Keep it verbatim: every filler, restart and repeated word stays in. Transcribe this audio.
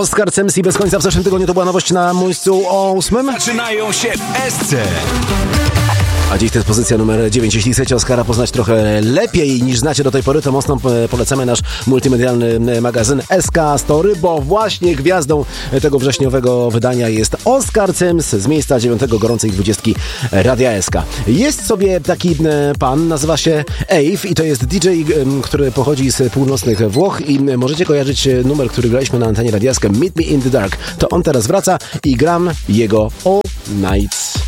Oskar Cemsi bez końca w zeszłym tygodniu to była nowość na miejscu ósmym. Zaczynają się w S C. A dziś to jest pozycja numer dziewięć. Jeśli chcecie Oskara poznać trochę lepiej niż znacie do tej pory, to mocno polecamy nasz multimedialny magazyn S K Story, bo właśnie gwiazdą tego wrześniowego wydania jest Oskar Cems z miejsca dziewiątego gorącej dwudziestki Radia S K. Jest sobie taki pan, nazywa się Ave i to jest D J, który pochodzi z północnych Włoch i możecie kojarzyć numer, który graliśmy na antenie Radia S K, Meet Me in the Dark. To on teraz wraca i gram jego All Night.